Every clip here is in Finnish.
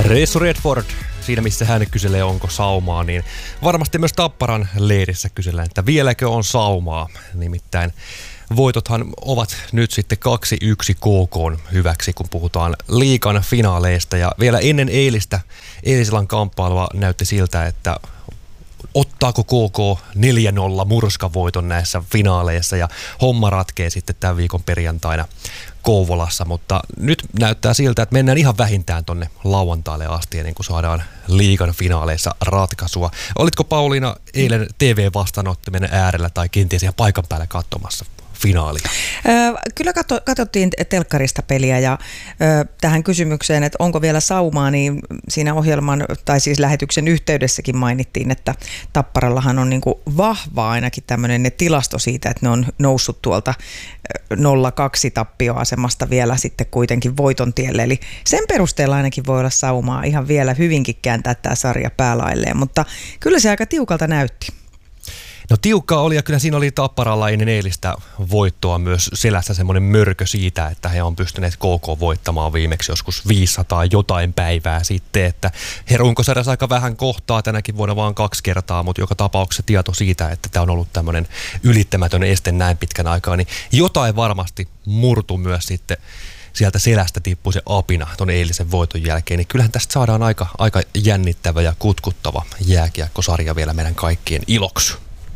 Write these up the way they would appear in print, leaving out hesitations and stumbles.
Ressu Redford, siinä missä hän kyselee onko saumaa, niin varmasti myös Tapparan leirissä kysellään, että vieläkö on saumaa. Nimittäin voitothan ovat nyt sitten 2-1 KK:n hyväksi, kun puhutaan liigan finaaleista. Ja vielä ennen eilisillan kamppailua näytti siltä, että ottaako KK 4-0 murskavoiton näissä finaaleissa ja homma ratkee sitten tämän viikon perjantaina Kouvolassa, mutta nyt näyttää siltä, että mennään ihan vähintään tonne lauantaille asti ennen kuin saadaan liigan finaaleissa ratkaisua. Olitko Pauliina eilen TV-vastaanottimen äärellä tai kenties ihan paikan päällä katsomassa finaalia? Kyllä katsottiin telkkarista peliä ja tähän kysymykseen, että onko vielä saumaa, niin siinä ohjelman tai siis lähetyksen yhteydessäkin mainittiin, että Tapparallahan on niin kuin vahva ainakin tämmöinen tilasto siitä, että ne on noussut tuolta 0-2 tappioasemasta vielä sitten kuitenkin voiton tielle. Eli sen perusteella ainakin voi olla saumaa ihan vielä hyvinkin kääntää tämä sarja päälailleen, mutta kyllä se aika tiukalta näytti. No tiukkaa oli ja kyllä siinä oli Tapparalla ennen eilistä voittoa myös selässä semmoinen mörkö siitä, että he on pystyneet KK voittamaan viimeksi joskus 500 jotain päivää sitten, että he runkosarjassa aika vähän kohtaa tänäkin vuonna vaan 2 kertaa, mutta joka tapauksessa tieto siitä, että tämä on ollut tämmöinen ylittämätön este näin pitkän aikaa, niin jotain varmasti murtu myös sitten. Sieltä selästä tippui se apina ton eilisen voiton jälkeen, niin kyllähän tästä saadaan aika jännittävä ja kutkuttava jääkiekkosarja vielä meidän kaikkien iloksi.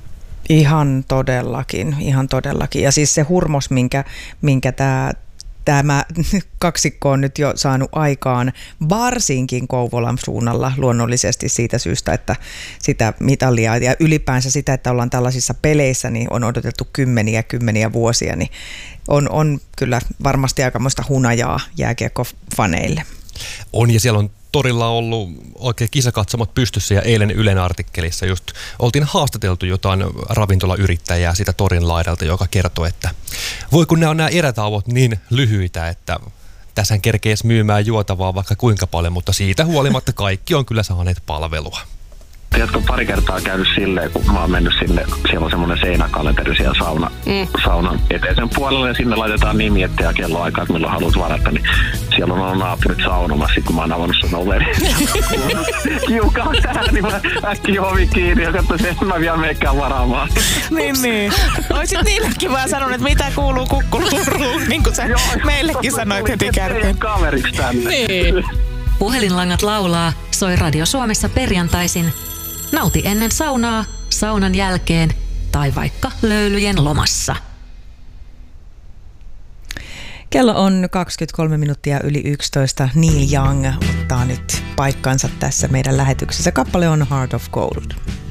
Ihan todellakin. Ja siis se hurmos, minkä tämä kaksikko on nyt jo saanut aikaan, varsinkin Kouvolan suunnalla luonnollisesti siitä syystä, että sitä mitalia ja ylipäänsä sitä, että ollaan tällaisissa peleissä, niin on odotettu kymmeniä vuosia, niin on kyllä varmasti aikamoista hunajaa jääkiekkofaneille. On, ja siellä on torilla ollut oikein kisakatsomot pystyssä, ja eilen Ylen artikkelissa just oltiin haastateltu jotain ravintolayrittäjää sitä torin laidalta, joka kertoi, että voi kun nämä erätauot niin lyhyitä, että tässä kerkees myymään juotavaa vaikka kuinka paljon, mutta siitä huolimatta kaikki on kyllä saaneet palvelua. Tiedätkö, pari kertaa käynyt silleen, kun mä oon mennyt sinne, siellä on semmoinen seinäkalenteri siellä saunan eteisen puolella ja sinne laitetaan nimi ja kelloaika, että milloin haluat varata, niin siellä on ollut naapurit saunomassa, kun mä oon avannut sen overi. Kiukaa tähän, niin mä äkkiä ovi kiinni ja katsoin, että mä vielä meikään varaamaan. Niin. Oisit niillekin vaan sanonut, että mitä kuuluu Kukkuluruun, niin kuin sä meillekin sanoit heti kärkeen. Kaveriksi tänne. Niin. Puhelinlangat laulaa, soi Radio Suomessa perjantaisin. Nauti ennen saunaa, saunan jälkeen tai vaikka löylyjen lomassa. Kello on 23 minuuttia yli 11. Neil Young ottaa nyt paikkansa tässä meidän lähetyksessä. Kappale on Heart of Gold.